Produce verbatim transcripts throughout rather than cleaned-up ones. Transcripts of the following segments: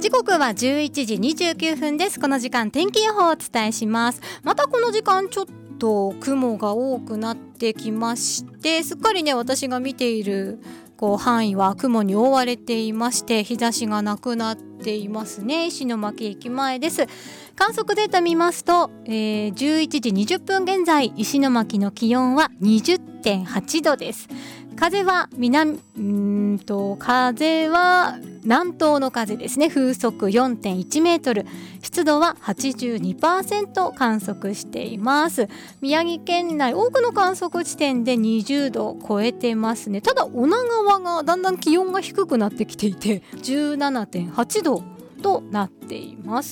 時刻はじゅういちじにじゅうきゅうふんです。この時間天気予報をお伝えします。またこの時間ちょっと雲が多くなってきまして、すっかりね私が見ているこう範囲は雲に覆われていまして、日差しがなくなっていますね。石巻駅前です。観測データ見ますと、えー、じゅういちじにじゅっぷん現在石巻の気温は にじゅってんはちどです。風は南うーんと風は南東の風ですね。風速 よんてんいちメートル、湿度は はちじゅうにパーセント 観測しています。宮城県内多くの観測地点でにじゅうどを超えてますね。ただ女川がだんだん気温が低くなってきていて じゅうななてんはちどとなっています。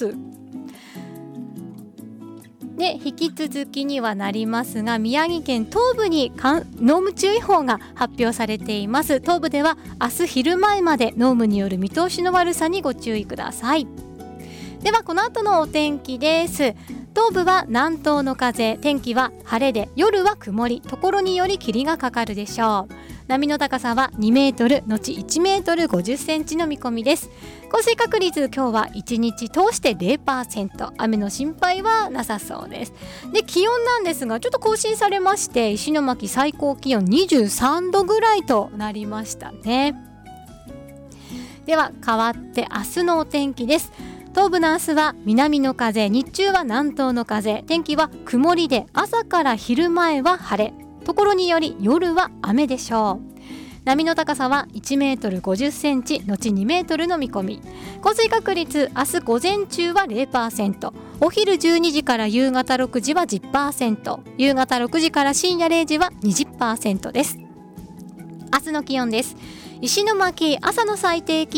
で引き続きにはなりますが、宮城県東部に濃霧注意報が発表されています。東部では明日昼前まで濃霧による見通しの悪さにご注意ください。ではこの後のお天気です。東部は南東の風、天気は晴れで夜は曇り、ところにより霧がかかるでしょう。波の高さはにメートルのちいちメートルごじゅっセンチの見込みです。降水確率今日はいちにち通して ゼロパーセント、 雨の心配はなさそうです。で気温なんですがちょっと更新されまして、石巻最高気温にじゅうさんどぐらいとなりましたね。では変わって明日のお天気です。東部の明日は南の風、日中は南東の風、天気は曇りで朝から昼前は晴れ、ところにより夜は雨でしょう。波の高さはいちメートルごじゅっセンチのちにメートルの見込み。降水確率明日午前中は ゼロパーセント、 お昼じゅうにじから夕方ろくじは じゅっパーセント、 夕方ろくじから深夜れいじは にじゅっパーセント です。明日の気温です。石巻朝の最低気温